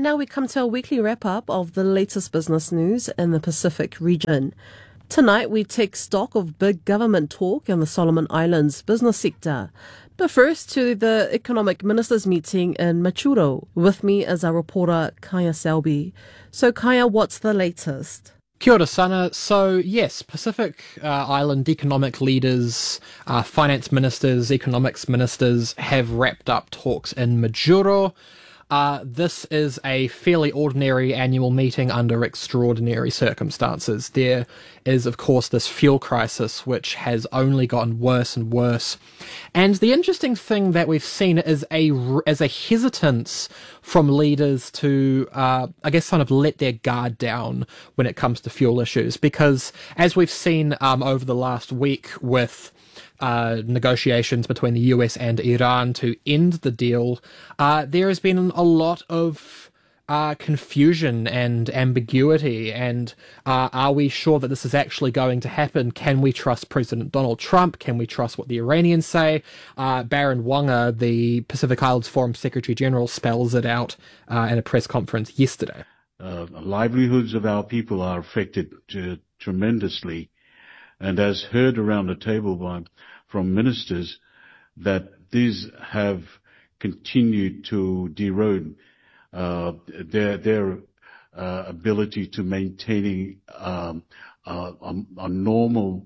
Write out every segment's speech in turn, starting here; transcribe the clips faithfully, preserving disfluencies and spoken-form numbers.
And now we come to a weekly wrap-up of the latest business news in the Pacific region. Tonight, we take stock of big government talk in the Solomon Islands business sector. But first, to the Economic Ministers meeting in Machuro. With me is our reporter, Kaya Selby. So, Kaya, what's the latest? Kia ora sana. So, yes, Pacific uh, Island economic leaders, uh, finance ministers, economics ministers have wrapped up talks in Majuro. Uh, this is a fairly ordinary annual meeting under extraordinary circumstances. There is, of course, this fuel crisis, which has only gotten worse and worse. And the interesting thing that we've seen is a, is a hesitance from leaders to, uh, I guess, kind of let their guard down when it comes to fuel issues. Because as we've seen um, over the last week with Uh, negotiations between the U S and Iran to end the deal, uh, there has been a lot of uh, confusion and ambiguity. And uh, are we sure that this is actually going to happen? Can we trust President Donald Trump? Can we trust what the Iranians say? Uh, Baron Wanga, the Pacific Islands Forum Secretary General, spells it out uh, in a press conference yesterday. Uh, livelihoods of our people are affected uh, tremendously. And as heard around the table by, from ministers, that these have continued to derode uh, their their uh, ability to maintaining um, uh, a, a normal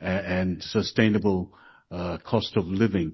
and sustainable uh, cost of living,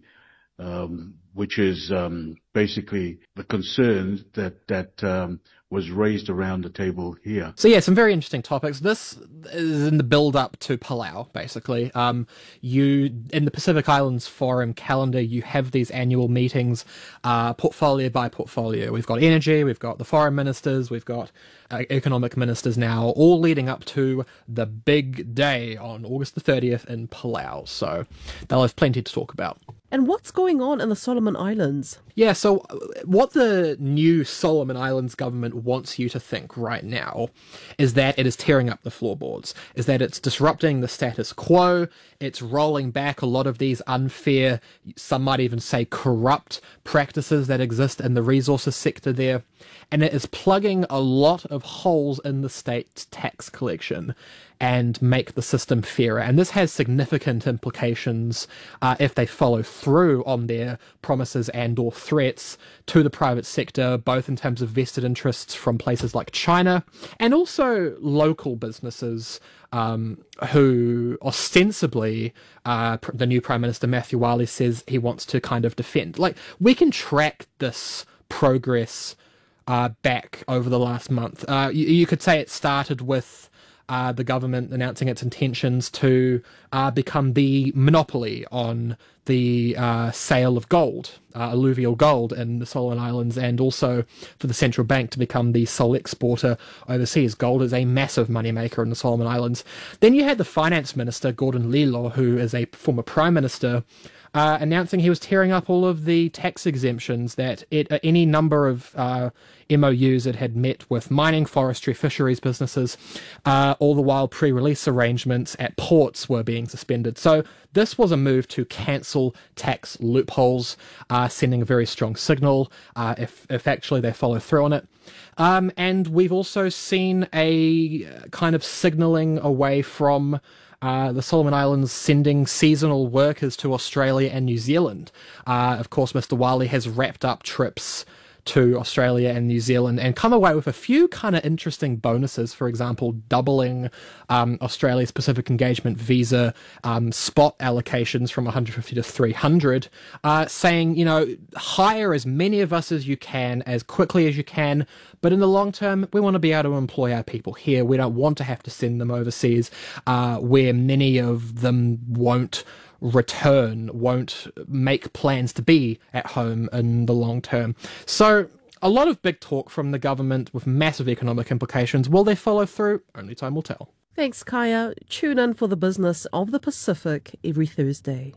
um, which is um, basically the concern that that um, was raised around the table here. So yeah, some very interesting topics. This is in the build-up to Palau, basically. Um, you in the Pacific Islands Forum calendar, you have these annual meetings, uh, portfolio by portfolio. We've got energy, we've got the foreign ministers, we've got uh, economic ministers now, all leading up to the big day on August the thirtieth in Palau. So they'll have plenty to talk about. And what's going on in the Solomon Islands? Yeah, so what the new Solomon Islands government wants you to think right now is that it is tearing up the floorboards, is that it's disrupting the status quo, it's rolling back a lot of these unfair, some might even say corrupt practices that exist in the resources sector there, and it is plugging a lot of holes in the state's tax collection and make the system fairer. And this has significant implications uh, if they follow through on their promises and or threats to the private sector, both in terms of vested interests from places like China and also local businesses um, who ostensibly uh, the new Prime Minister Matthew Wale says he wants to kind of defend. Like, we can track this progress uh, back over the last month. Uh, you, you could say it started with Uh, the government announcing its intentions to uh, become the monopoly on the uh, sale of gold, uh, alluvial gold in the Solomon Islands, and also for the central bank to become the sole exporter overseas. Gold is a massive moneymaker in the Solomon Islands. Then you had the finance minister, Gordon Lilo, who is a former prime minister, Uh, announcing he was tearing up all of the tax exemptions that it, uh, any number of uh, M O Us it had met with mining, forestry, fisheries businesses, uh, all the while pre-release arrangements at ports were being suspended. So this was a move to cancel tax loopholes, uh, sending a very strong signal uh, if, if actually they follow through on it. Um, and we've also seen a kind of signalling away from Uh, the Solomon Islands sending seasonal workers to Australia and New Zealand. Uh, of course, Mister Wale has wrapped up trips to Australia and New Zealand and come away with a few kind of interesting bonuses. For example, doubling um, Australia's Pacific Engagement visa um, spot allocations from one hundred fifty to three hundred, uh, saying, you know, hire as many of us as you can, as quickly as you can, but in the long term, we want to be able to employ our people here. We don't want to have to send them overseas, uh, where many of them won't return, won't make plans to be at home in the long term. So a lot of big talk from the government with massive economic implications. Will they follow through? Only time will tell. Thanks, Kaya. Tune in for the business of the Pacific every Thursday.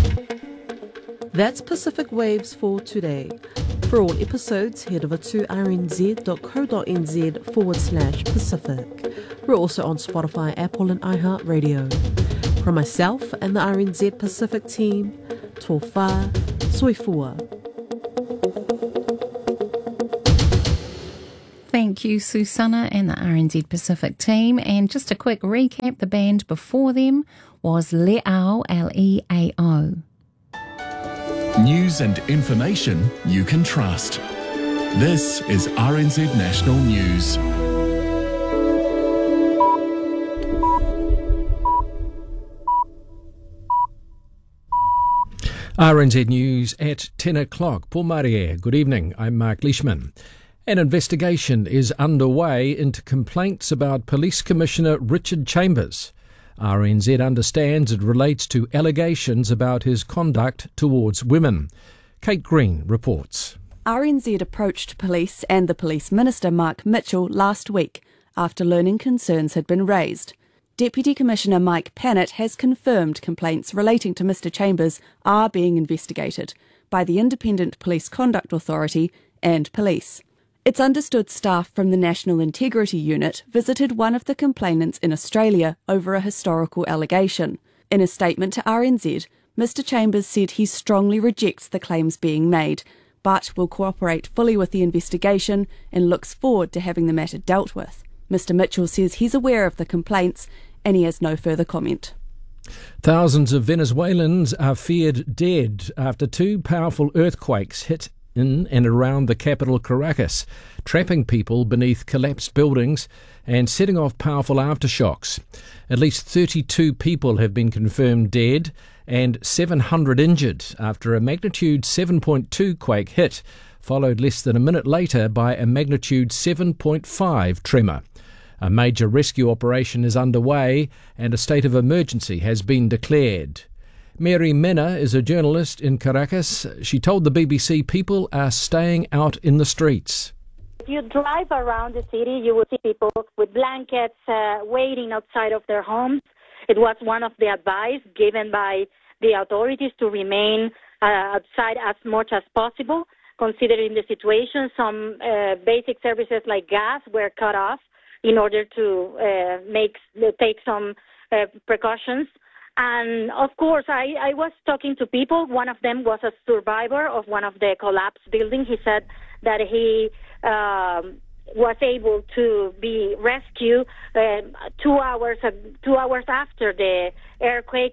That's Pacific Waves for today. For all episodes, head over to rnz.co.nz forward slash Pacific. We're also on Spotify, Apple and iHeartRadio. From myself and the R N Z Pacific team, tō whā, soifua. Thank you, Susanna and the R N Z Pacific team. And just a quick recap, the band before them was Leao, L E A O. News and information you can trust. This is R N Z National News. R N Z News at ten o'clock. Paul Marie, good evening. I'm Mark Leishman. An investigation is underway into complaints about Police Commissioner Richard Chambers. R N Z understands it relates to allegations about his conduct towards women. Kate Green reports. R N Z approached police and the Police Minister Mark Mitchell last week after learning concerns had been raised. Deputy Commissioner Mike Pannett has confirmed complaints relating to Mr Chambers are being investigated by the Independent Police Conduct Authority and police. It's understood staff from the National Integrity Unit visited one of the complainants in Australia over a historical allegation. In a statement to R N Z, Mr Chambers said he strongly rejects the claims being made, but will cooperate fully with the investigation and looks forward to having the matter dealt with. Mr Mitchell says he's aware of the complaints and he has no further comment. Thousands of Venezuelans are feared dead after two powerful earthquakes hit in and around the capital Caracas, trapping people beneath collapsed buildings and setting off powerful aftershocks. At least thirty-two people have been confirmed dead and seven hundred injured after a magnitude seven point two quake hit, followed less than a minute later by a magnitude seven point five tremor. A major rescue operation is underway and a state of emergency has been declared. Mary Mena is a journalist in Caracas. She told the B B C people are staying out in the streets. If you drive around the city, you will see people with blankets uh, waiting outside of their homes. It was one of the advice given by the authorities to remain uh, outside as much as possible. Considering the situation, some uh, basic services like gas were cut off in order to uh, make take some uh, precautions. And of course, I, I was talking to people. One of them was a survivor of one of the collapsed buildings. He said that he um, was able to be rescued uh, two hours uh, two hours after the earthquake.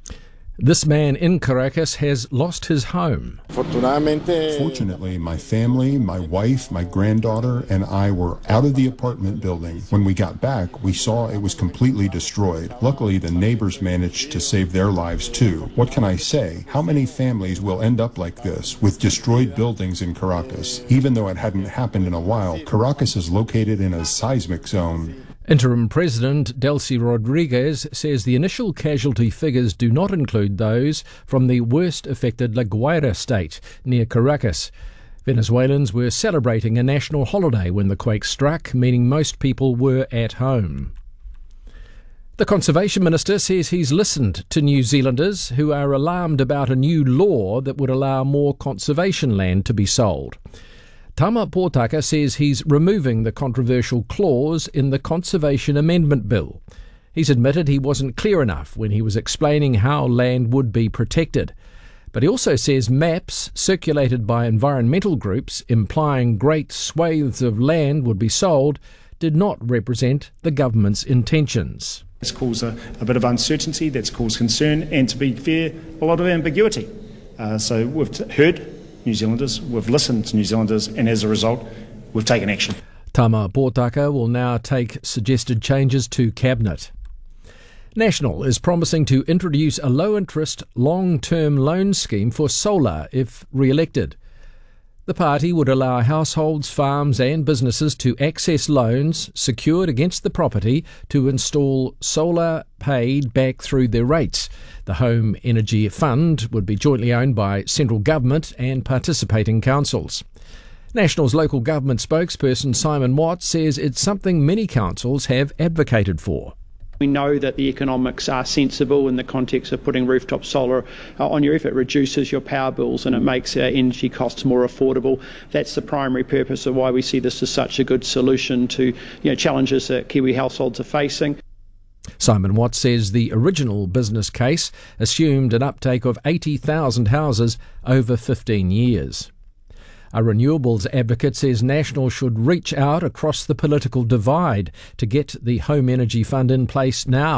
This man in Caracas has lost his home. Fortunately, my family, my wife, my granddaughter, and I were out of the apartment building. When we got back, we saw it was completely destroyed. Luckily, the neighbors managed to save their lives too. What can I say? How many families will end up like this, with destroyed buildings in Caracas? Even though it hadn't happened in a while, Caracas is located in a seismic zone. Interim President Delcy Rodriguez says the initial casualty figures do not include those from the worst affected La Guaira state near Caracas. Venezuelans were celebrating a national holiday when the quake struck, meaning most people were at home. The Conservation Minister says he's listened to New Zealanders who are alarmed about a new law that would allow more conservation land to be sold. Tama Pōtaka says he's removing the controversial clause in the Conservation Amendment Bill. He's admitted he wasn't clear enough when he was explaining how land would be protected. But he also says maps circulated by environmental groups implying great swathes of land would be sold did not represent the government's intentions. It's caused a, a bit of uncertainty, that's caused concern, and to be fair, a lot of ambiguity. Uh, so we've t- heard New Zealanders, we've listened to New Zealanders, and as a result, we've taken action. Tama Pōtaka will now take suggested changes to Cabinet. National is promising to introduce a low-interest, long-term loan scheme for solar if re-elected. The party would allow households, farms and businesses to access loans secured against the property to install solar paid back through their rates. The Home Energy Fund would be jointly owned by central government and participating councils. National's local government spokesperson Simon Watts says it's something many councils have advocated for. We know that the economics are sensible in the context of putting rooftop solar uh, on your roof. It reduces your power bills and it makes our energy costs more affordable. That's the primary purpose of why we see this as such a good solution to, you know, challenges that Kiwi households are facing. Simon Watts says the original business case assumed an uptake of eighty thousand houses over fifteen years. A renewables advocate says National should reach out across the political divide to get the Home Energy Fund in place now.